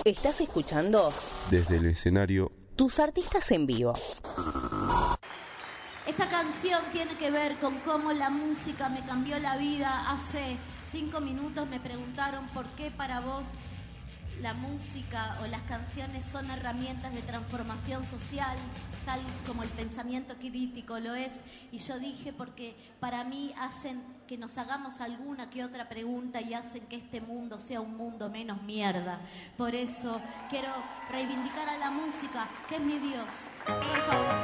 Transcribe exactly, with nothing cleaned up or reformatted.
Estás escuchando desde el escenario Tus Artistas en Vivo. Esta canción tiene que ver con cómo la música me cambió la vida. Hace cinco minutos me preguntaron por qué para vos la música o las canciones son herramientas de transformación social, tal como el pensamiento crítico lo es. Y yo dije porque para mí hacen que nos hagamos alguna que otra pregunta y hacen que este mundo sea un mundo menos mierda. Por eso quiero reivindicar a la música, que es mi Dios. Por favor.